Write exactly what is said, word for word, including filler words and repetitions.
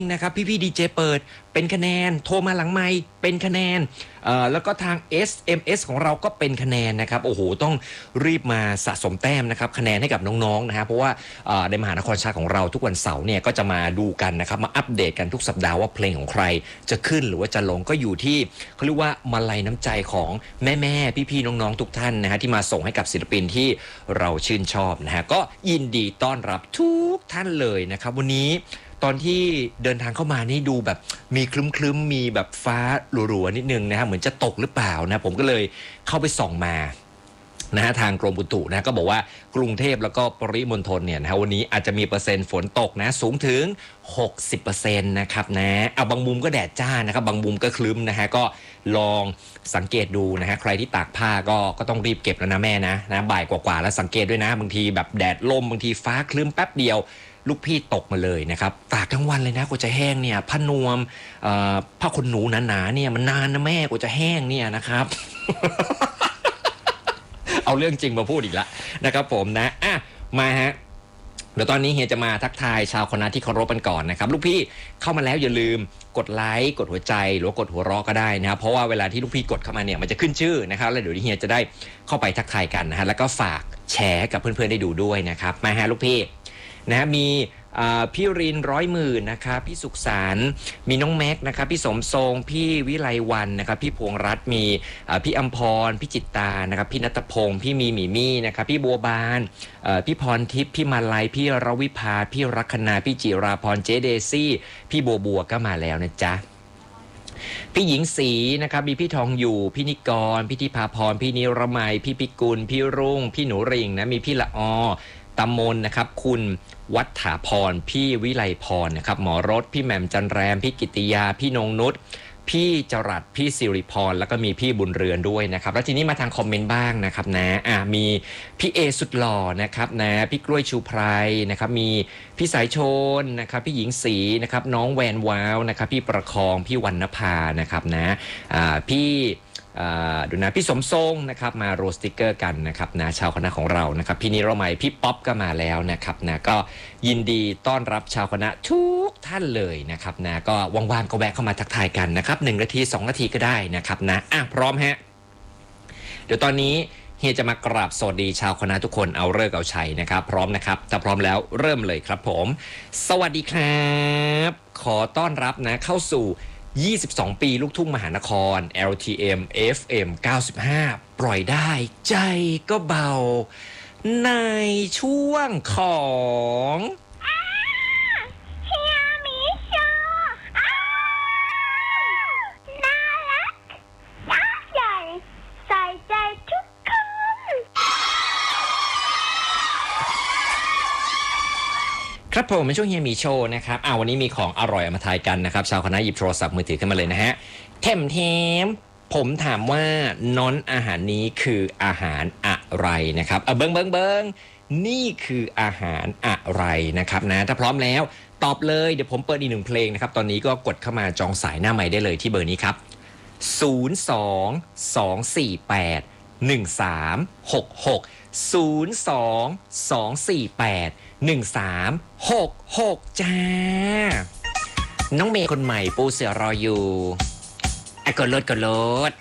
นะครับพี่ๆดีเจเปิดเป็นคะแนนโทรมาหลังไมค์เป็นคะแนนเอ่อแล้วก็ทาง เอส เอ็ม เอส ของเราก็เป็นคะแนนนะครับโอ้โหต้องรีบมาสะสมแต้มนะครับคะแนนให้กับน้องๆนะฮะเพราะว่าในมหานครชาของเราทุกวันเสาร์เนี่ยก็จะมาดูกันนะครับมาอัปเดตกันทุกสัปดาห์ว่าเพลงของใครจะขึ้นหรือว่าจะลงก็อยู่ที่เขาเรียกว่ามาลัยน้ำใจของแม่ๆพี่ๆน้องๆทุกท่านนะฮะที่มาส่งให้กับศิลปินที่เราชื่นชอบนะฮะก็ยินดีต้อนรับทุกท่านเลยนะครับวันนี้ตอนที่เดินทางเข้ามานี่ดูแบบมีคลึ้มๆมีแบบฟ้าหลัวๆนิดนึงนะฮะเหมือนจะตกหรือเปล่านะผมก็เลยเข้าไปส่องมานะฮะทางกรมอุตุนะก็บอกว่ากรุงเทพแล้วก็ปริมณฑลเนี่ยนะฮะวันนี้อาจจะมีเปอร์เซ็นต์ฝนตกนะสูงถึง หกสิบเปอร์เซ็นต์ นะครับนะเอาบางมุมก็แดดจ้านะครับบางมุมก็คลึ้มนะฮะก็ลองสังเกตดูนะฮะใครที่ตากผ้าก็ก็ต้องรีบเก็บแล้วนะแม่นะนะบ่ายกว่าๆแล้วสังเกตด้วยนะบางทีแบบแดดลมบางทีฟ้าคลึ้มแป๊บเดียวลูกพี่ตกมาเลยนะครับตากทั้งวันเลยนะกว่าจะแห้งเนี่ยผ้านวมผ้าขนหนูหนาๆเนี่ยมันนานนะแม่กว่าจะแห้งเนี่ยนะครับ เอาเรื่องจริงมาพูดอีกแล้วนะครับผมนะอ่ะมาฮะเดี๋ยวตอนนี้เฮียจะมาทักทายชาวคณะที่เคารพกันก่อนนะครับลูกพี่เข้ามาแล้วอย่าลืมกดไลค์กดหัวใจหรือว่ากดหัวเราะก็ได้นะครับเพราะว่าเวลาที่ลูกพี่กดเข้ามาเนี่ยมันจะขึ้นชื่อนะครับแล้วเดี๋ยวเฮียจะได้เข้าไปทักทายกันนะฮะแล้วก็ฝากแชร์กับเพื่อนๆได้ดูด้วยนะครับมาฮะลูกพี่นะฮะมีพี่รินร้อยหมื่นนะครับพี่สุขสันต์มีน้องแม็กนะครับพี่สมทรงพี่วิไลวันนะครับพี่พวงรัตน์มีพี่อัมพรพี่จิตตานะครับพี่ณัฐพงศ์พี่มีหมีมี่นะครับพี่บัวบานพี่พรทิพย์พี่มาลัยพี่รวิภาพี่รัคนาพี่จิราพรเจเดซี่พี่บัวบัวก็มาแล้วนะจ๊ะพี่หญิงศรีนะครับมีพี่ทองอยู่พี่นิกรพี่ทิพาพรพี่นิรมัยพี่พิกุลพี่รุ่งพี่หนูริงนะมีพี่ละออตำมนนะครับคุณวัฒถาพรพี่วิไลพรนะครับหมอรถพี่แหม่มจันแรมพี่กิติยาพี่นงนุชพี่จรัสพี่สิริพรแล้วก็มีพี่บุญเรือนด้วยนะครับแล้วทีนี้มาทางคอมเมนต์บ้างนะครับนะอ่ะมีพี่เอสุดหล่อนะครับนะพี่กล้วยชูไพรนะครับมีพี่สายชนนะครับพี่หญิงศรีนะครับน้องแวนว้าวนะครับพี่ประคองพี่วรรณภานะครับนะอ่าพี่ดูนะพี่สมทรงนะครับมาโรสติกเกอร์กันนะครับนะชาวคณะของเรานะครับพี่นิรมัยพี่ป๊อปก็มาแล้วนะครับนะก็ยินดีต้อนรับชาวคณะทุกท่านเลยนะครับนะก็ว่างๆก็แวะเข้ามาทักทายกันนะครับหนึ่งนาทีสองนาทีก็ได้นะครับนะอ่ะพร้อมฮะเดี๋ยวตอนนี้เฮียจะมากราบสวัสดีชาวคณะทุกคนเอาฤกษ์เอาชัยนะครับพร้อมนะครับถ้าพร้อมแล้วเริ่มเลยครับผมสวัสดีครับขอต้อนรับนะเข้าสู่ยี่สิบสองปีลูกทุ่งมหานคร แอล ที เอ็ม เอฟ เอ็ม เก้าสิบห้าปล่อยได้ใจก็เบาในช่วงของเฮียมีโชว์น่ารักน่าใหญ่ใส่ใจทุกคนครับผมเป็นช่วงเฮียมีโชว์นะครับอ่าวันนี้มีของอร่อยมาทายกันนะครับชาวคณะหยิบโทรศัพท์มือถือขึ้นมาเลยนะฮะเทมเทมผมถามว่าน้อนอาหารนี้คืออาหารอะไรนะครับเออเบิ้งเบิ้งเบิ้งนี่คืออาหารอะไรนะครับนะถ้าพร้อมแล้วตอบเลยเดี๋ยวผมเปิดอีกหนึ่งเพลงนะครับตอนนี้ก็กดเข้ามาจองสายหน้าไมค์ได้เลยที่เบอร์นี้ครับศูนย์ สอง สอง สี่ แปด หนึ่ง สาม หก หก ศูนย์ สอง สอง สี่ แปด หนึ่ง สาม หก หกจ้าน้องเมย์คนใหม่ปูเสือรออยู่อ่ะกดโลดกดโลด